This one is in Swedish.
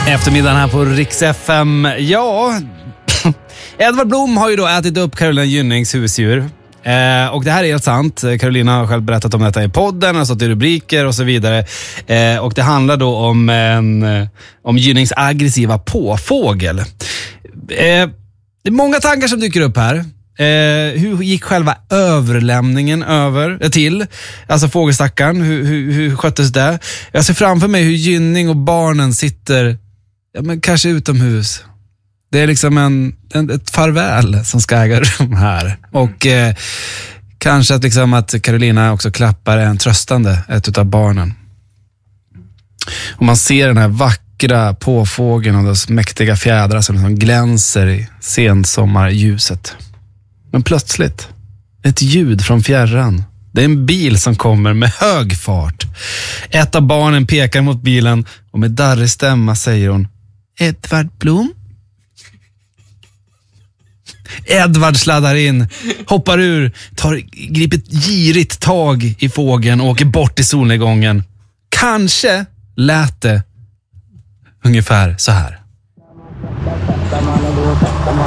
Eftermiddagen här på Rix FM. Ja, Edvard Blom har ju då ätit upp Carolina Gynnings husdjur. Och det här är helt sant. Carolina har själv berättat om detta i podden, har stått i rubriker och så vidare. Och det handlar då om Gynnings aggressiva påfågel. Det är många tankar som dyker upp här. Hur gick själva överlämningen till? Alltså fågelstackaren, hur sköttes det? Jag ser framför mig hur Gynning och barnen sitter, ja, men kanske utomhus. Det är liksom ett farväl som ska äga rum här. Och kanske att, liksom, att Carolina också klappar en tröstande ett av barnen. Och man ser den här vackra påfågeln och dess mäktiga fjädrar som liksom glänser i sensommarljuset. Men plötsligt, ett ljud från fjärran. Det är en bil som kommer med hög fart. Ett av barnen pekar mot bilen och med darrig stämma säger hon: Edvard Blom? Edvard sladdar in, hoppar ur, griper ett girigt tag i fågeln och åker bort i solnedgången. Kanske lät det ungefär så här.